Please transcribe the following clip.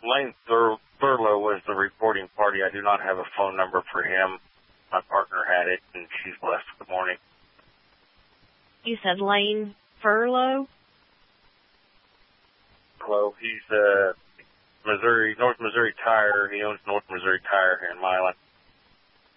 Lane Thurlow was the reporting party. I do not have a phone number for him. My partner had it, and she's left for the morning. You said Lane Furlow? He's North Missouri Tire. He owns North Missouri Tire here in Milan.